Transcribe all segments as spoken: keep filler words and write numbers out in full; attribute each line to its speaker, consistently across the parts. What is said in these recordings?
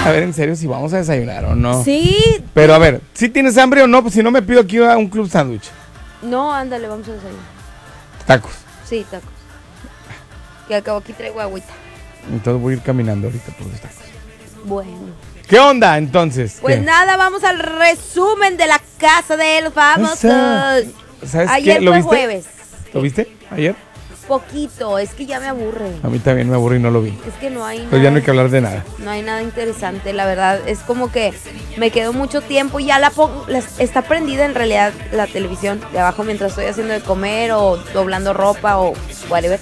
Speaker 1: a ver en serio si vamos a desayunar o no.
Speaker 2: Sí.
Speaker 1: Pero a ver, ¿si tienes hambre o no? Pues si no me pido aquí a un club sándwich.
Speaker 2: No, ándale, vamos a desayunar.
Speaker 1: Tacos.
Speaker 2: Sí, tacos. Que al cabo aquí traigo agüita.
Speaker 1: Entonces voy a ir caminando ahorita por los tacos.
Speaker 2: Bueno.
Speaker 1: ¿Qué onda entonces?
Speaker 2: Pues
Speaker 1: ¿Qué?
Speaker 2: nada, vamos al resumen de la casa de los famosos.
Speaker 1: ¿Sabes
Speaker 2: Ayer
Speaker 1: qué? ¿Lo
Speaker 2: fue
Speaker 1: viste?
Speaker 2: jueves.
Speaker 1: ¿Lo viste ayer?
Speaker 2: Poquito, es que ya me aburre.
Speaker 1: A mí también me aburrí y no lo vi.
Speaker 2: Es que no hay
Speaker 1: Entonces
Speaker 2: nada.
Speaker 1: ya no hay que hablar de nada.
Speaker 2: No hay nada interesante, la verdad. Es como que me quedo mucho tiempo y ya la pongo. la- Está prendida en realidad la televisión de abajo mientras estoy haciendo de comer o doblando ropa o whatever.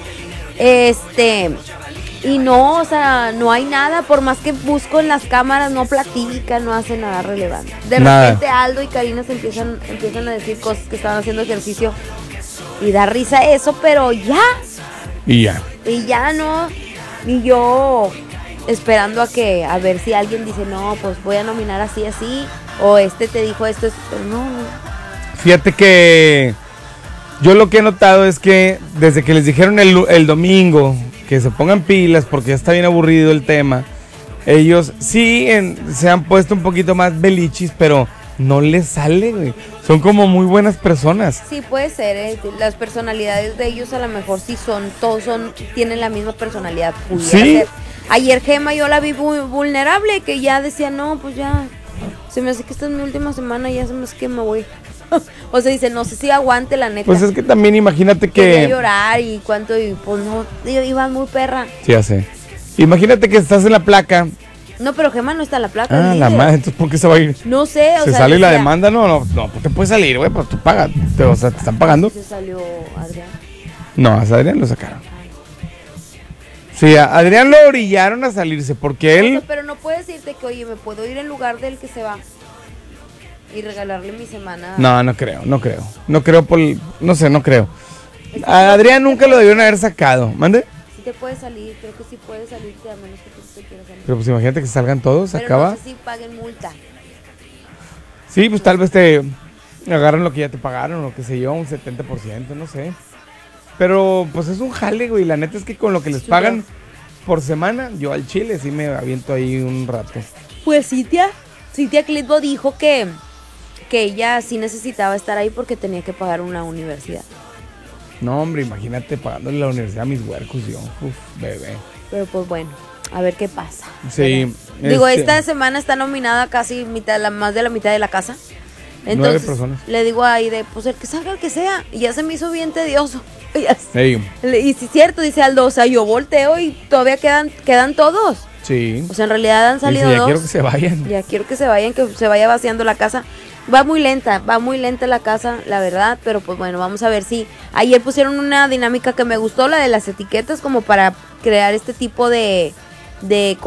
Speaker 2: Este. Y no, o sea, no hay nada. Por más que busco en las cámaras, no platica, no hace nada relevante. De
Speaker 1: Nada.
Speaker 2: repente Aldo y Karina se empiezan, empiezan a decir cosas que estaban haciendo ejercicio. Y da risa eso, pero ya.
Speaker 1: Y ya.
Speaker 2: Y ya no. Y yo esperando a que, a ver si alguien dice, no, pues voy a nominar así, así. O este te dijo esto, esto. Pero no, no.
Speaker 1: Fíjate que yo lo que he notado es que desde que les dijeron el, lu- el domingo que se pongan pilas porque ya está bien aburrido el tema, ellos sí en- se han puesto un poquito más belichis, pero no les sale, güey. Son como muy buenas personas.
Speaker 2: Sí, puede ser, ¿eh? Las personalidades de ellos a lo mejor sí son, todos son, tienen la misma personalidad. Pudiera
Speaker 1: Sí.
Speaker 2: ser. Ayer Gema yo la vi muy vulnerable, que ya decía, no, pues ya, se me hace que esta es mi última semana, ya se me hace que me voy. O sea, dice, no sé si aguante la neta.
Speaker 1: Pues es que también imagínate
Speaker 2: Quería
Speaker 1: que...
Speaker 2: llorar y cuánto, y pues no, iban muy perra.
Speaker 1: Sí, ya sé. Imagínate que estás en la placa.
Speaker 2: No, pero Gema no está en la placa.
Speaker 1: Ah,
Speaker 2: es
Speaker 1: la
Speaker 2: líder.
Speaker 1: madre, entonces ¿por qué se va a ir?
Speaker 2: No sé, o
Speaker 1: Se
Speaker 2: sea.
Speaker 1: sale la
Speaker 2: decía-
Speaker 1: demanda, no, no, no, pues te puedes salir, güey, pues tú pagas, te, o sea, te están pagando.
Speaker 2: Se salió Adrián.
Speaker 1: No, a Adrián lo sacaron. Sí, a Adrián lo orillaron a salirse porque
Speaker 2: O sea,
Speaker 1: él,
Speaker 2: pero no puedes decirte que, oye, me puedo ir en lugar del que se va y regalarle mi semana.
Speaker 1: no, no creo, no creo, no creo por, no sé, no creo.
Speaker 2: Es que
Speaker 1: A Adrián
Speaker 2: sí te
Speaker 1: nunca lo
Speaker 2: puedes-
Speaker 1: debieron haber sacado, ¿mande?
Speaker 2: Sí te puedes salir, creo que sí puedes salirte a menos que tú te quieras salir.
Speaker 1: Pero pues imagínate que salgan todos, se
Speaker 2: Pero
Speaker 1: acaba.
Speaker 2: no sé si paguen multa.
Speaker 1: Sí, pues tal vez te agarran lo que ya te pagaron o qué sé yo, un setenta por ciento, no sé. Pero pues es un jale, güey, la neta es que con lo que les
Speaker 2: Súper.
Speaker 1: pagan por semana, yo al chile sí me aviento ahí un rato.
Speaker 2: Pues Cintia, Cintia Clitbo dijo que, que ella sí necesitaba estar ahí porque tenía que pagar una universidad.
Speaker 1: No, hombre, imagínate pagándole la universidad a mis huercos, yo. Uf, bebé.
Speaker 2: Pero pues bueno, a ver qué pasa.
Speaker 1: Sí.
Speaker 2: Digo,
Speaker 1: este,
Speaker 2: esta semana está nominada casi mitad, la, más de la mitad de la casa.
Speaker 1: Nueve
Speaker 2: Entonces,
Speaker 1: personas.
Speaker 2: le digo ahí de, pues el que salga el que sea. Y ya se me hizo bien tedioso. Ya sé.
Speaker 1: Ey,
Speaker 2: Le- Y sí es cierto, dice Aldo, o sea, yo volteo y todavía quedan, quedan todos.
Speaker 1: sí.
Speaker 2: O sea, en realidad han
Speaker 1: Dice,
Speaker 2: salido
Speaker 1: ya
Speaker 2: dos.
Speaker 1: quiero que se vayan.
Speaker 2: Ya quiero que se vayan, que se vaya vaciando la casa. Va muy lenta, va muy lenta la casa, la verdad, pero pues bueno, vamos a ver si... Ayer pusieron una dinámica que me gustó, la de las etiquetas, como para crear este tipo de... de